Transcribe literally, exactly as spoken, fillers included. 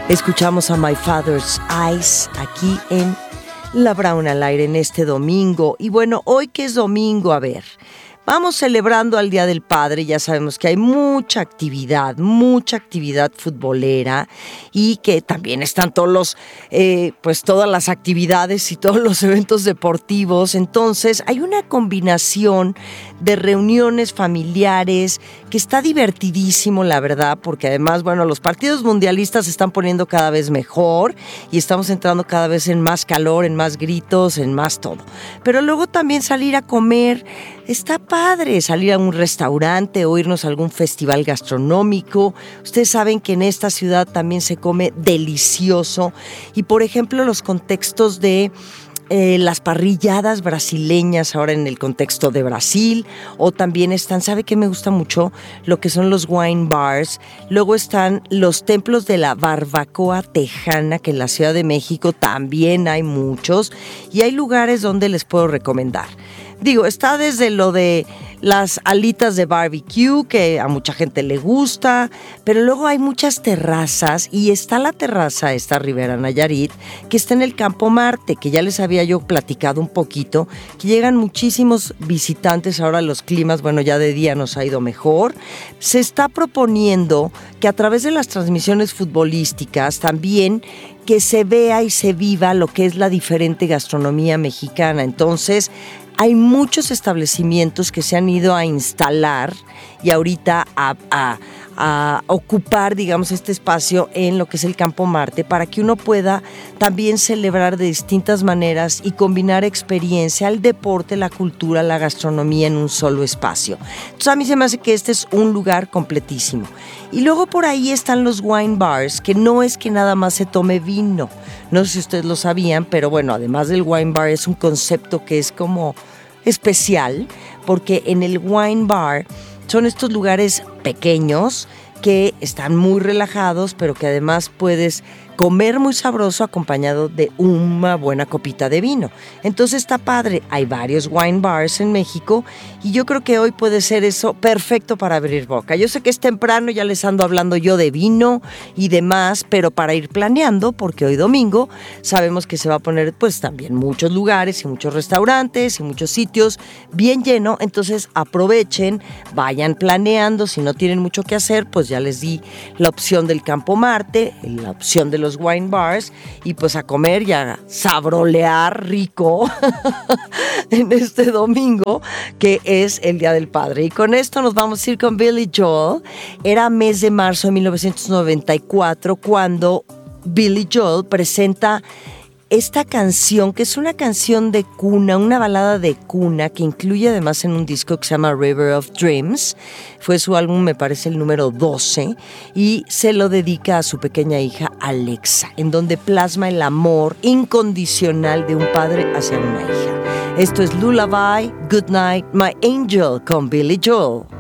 Escuchamos a My Father's Eyes aquí en La Brown al aire en este domingo. Y bueno, hoy que es domingo, a ver, vamos celebrando al Día del Padre. Ya sabemos que hay mucha actividad, mucha actividad futbolera y que también están todos los, eh, pues todas las actividades y todos los eventos deportivos. Entonces hay una combinación de reuniones familiares que está divertidísimo, la verdad, porque además, bueno, los partidos mundialistas se están poniendo cada vez mejor y estamos entrando cada vez en más calor, en más gritos, en más todo. Pero luego también salir a comer. Está padre salir a un restaurante o irnos a algún festival gastronómico. Ustedes saben que en esta ciudad también se come delicioso. Y por ejemplo, los contextos de eh, las parrilladas brasileñas ahora en el contexto de Brasil. O también están, ¿sabe qué me gusta mucho? Lo que son los wine bars. Luego están los templos de la barbacoa tejana, que en la Ciudad de México también hay muchos. Y hay lugares donde les puedo recomendar. Digo, está desde lo de las alitas de barbecue, que a mucha gente le gusta, pero luego hay muchas terrazas y está la terraza, esta Rivera Nayarit, que está en el Campo Marte, que ya les había yo platicado un poquito, que llegan muchísimos visitantes, ahora los climas, bueno, ya de día nos ha ido mejor. Se está proponiendo que a través de las transmisiones futbolísticas también que se vea y se viva lo que es la diferente gastronomía mexicana. Entonces, hay muchos establecimientos que se han ido a instalar y ahorita a, a, a ocupar, digamos, este espacio en lo que es el Campo Marte para que uno pueda también celebrar de distintas maneras y combinar experiencia, el deporte, la cultura, la gastronomía en un solo espacio. Entonces a mí se me hace que este es un lugar completísimo. Y luego por ahí están los wine bars, que no es que nada más se tome vino. No sé si ustedes lo sabían, pero bueno, además del wine bar es un concepto que es como especial, porque en el wine bar son estos lugares pequeños que están muy relajados, pero que además puedes comer muy sabroso acompañado de una buena copita de vino. Entonces está padre. Hay varios wine bars en México y yo creo que hoy puede ser eso perfecto para abrir boca. Yo sé que es temprano, ya les ando hablando yo de vino y demás, pero para ir planeando, porque hoy domingo sabemos que se va a poner pues también muchos lugares y muchos restaurantes y muchos sitios bien lleno. Entonces aprovechen, vayan planeando. Si no tienen mucho que hacer, pues ya les di la opción del Campo Marte, la opción de los wine bars y pues a comer y a sabrolear rico en este domingo que es el Día del Padre. Y con esto nos vamos a ir con Billy Joel. Era mes de marzo de mil novecientos noventa y cuatro cuando Billy Joel presenta esta canción, que es una canción de cuna, una balada de cuna, que incluye además en un disco que se llama River of Dreams. Fue su álbum, me parece, el número doce, y se lo dedica a su pequeña hija Alexa, en donde plasma el amor incondicional de un padre hacia una hija. Esto es Lullaby, Good Night, My Angel, con Billy Joel.